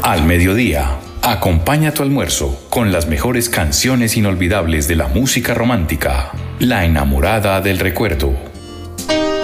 Al mediodía, acompaña tu almuerzo con las mejores canciones inolvidables de la música romántica. La enamorada del recuerdo.